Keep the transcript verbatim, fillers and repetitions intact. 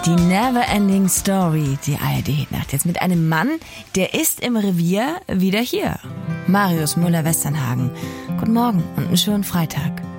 Die Neverending Story, die A R D-Nacht. Jetzt mit einem Mann, der ist im Revier wieder hier. Marius Müller-Westernhagen. Guten Morgen und einen schönen Freitag.